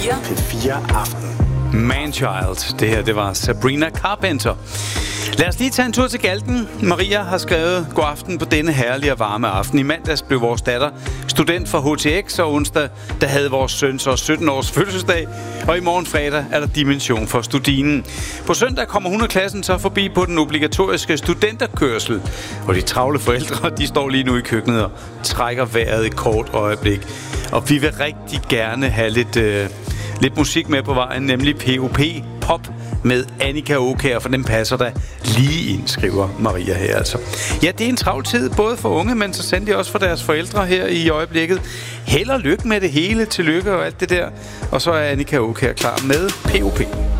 P4 Aften. Manchild. Det her, det var Sabrina Carpenter. Lad os lige tage en tur til Galten. Maria har skrevet: God aften på denne herlige og varme aften. I mandags blev vores datter student for HTX, og onsdag, der havde vores søn så 17 års fødselsdag. Og i morgen fredag er der dimension for studinen. På søndag kommer hun og klassen så forbi på den obligatoriske studenterkørsel. Og de travle forældre, de står lige nu i køkkenet og trækker vejret et kort øjeblik. Og vi vil rigtig gerne have lidt musik med på vejen, nemlig POP Pop med Annika Aukjær, for den passer der lige ind, skriver Maria her altså. Ja, det er en travl tid, både for unge, men så sandelig også for deres forældre her i øjeblikket. Held og lykke med det hele, tillykke og alt det der. Og så er Annika Aukjær klar med POP.